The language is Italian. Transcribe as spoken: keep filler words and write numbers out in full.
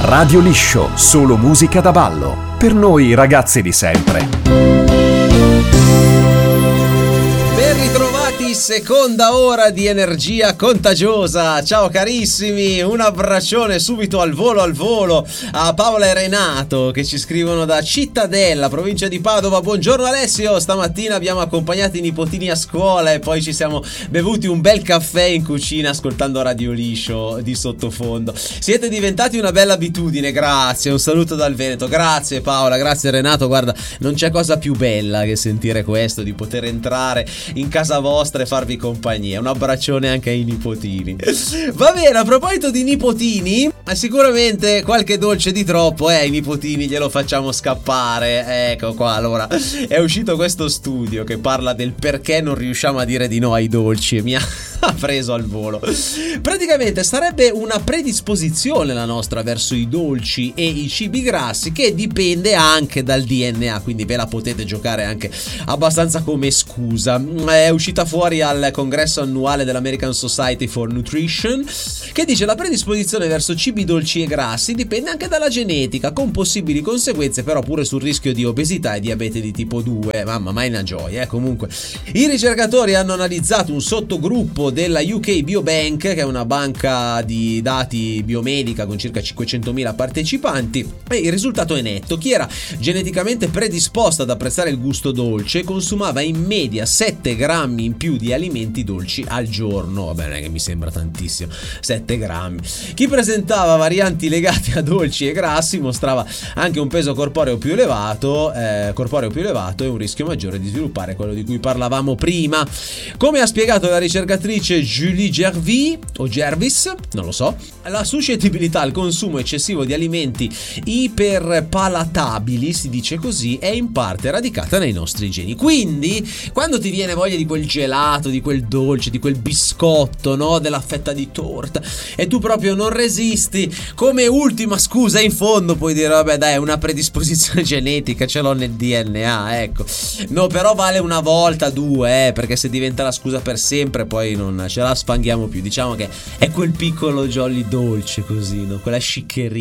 Radio Liscio, solo musica da ballo. Per noi ragazzi di sempre. Seconda ora di energia contagiosa. Ciao carissimi, un abbraccione subito al volo al volo a Paola e Renato che ci scrivono da Cittadella, provincia di Padova. Buongiorno Alessio, stamattina abbiamo accompagnato i nipotini a scuola e poi ci siamo bevuti un bel caffè in cucina ascoltando Radio Liscio di sottofondo. Siete diventati una bella abitudine, grazie, un saluto dal Veneto. Grazie Paola, grazie Renato, guarda, non c'è cosa più bella che sentire questo, di poter entrare in casa vostra e farvi compagnia. Un abbraccione anche ai nipotini. Va bene, a proposito di nipotini, sicuramente qualche dolce di troppo eh, ai nipotini glielo facciamo scappare. Ecco qua, allora è uscito questo studio che parla del perché non riusciamo a dire di no ai dolci e mi ha preso al volo. Praticamente sarebbe una predisposizione la nostra verso i dolci e i cibi grassi che dipende anche dal D N A, quindi ve la potete giocare anche abbastanza come scusa. È uscita fuori al congresso annuale dell'American Society for Nutrition che dice la predisposizione verso cibi dolci e grassi dipende anche dalla genetica, con possibili conseguenze però pure sul rischio di obesità e diabete di tipo due. Mamma, ma è una gioia, eh? Comunque i ricercatori hanno analizzato un sottogruppo della U K Biobank, che è una banca di dati biomedica con circa cinquecentomila partecipanti, e il risultato è netto. Chi era geneticamente predisposto ad apprezzare il gusto dolce consumava in media sette grammi in più di alimenti dolci al giorno. Vabbè, non è che mi sembra tantissimo, sette grammi. Chi presentava varianti legate a dolci e grassi mostrava anche un peso corporeo più elevato, eh, corporeo più elevato e un rischio maggiore di sviluppare quello di cui parlavamo prima. Come ha spiegato la ricercatrice Julie Gervis, o Gervis, non lo so, la suscettibilità al consumo eccessivo di alimenti iperpalatabili, si dice così, è in parte radicata nei nostri geni. Quindi, quando ti viene voglia di quel gelato, di quel dolce, di quel biscotto, no, della fetta di torta, e tu proprio non resisti, come ultima scusa in fondo puoi dire vabbè dai, è una predisposizione genetica, ce l'ho nel D N A, ecco. No, però vale una volta, due, eh, perché se diventa la scusa per sempre poi non ce la sfanghiamo più. Diciamo che è quel piccolo jolly dolce così, no? Quella sciccheria